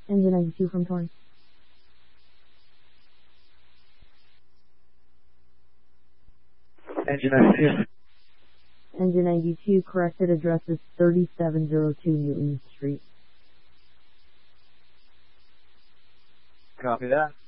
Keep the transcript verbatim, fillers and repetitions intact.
Engine ninety-two from Torrance. Engine ninety-two. Engine ninety-two, corrected address is thirty-seven oh two Newton Street. Copy that.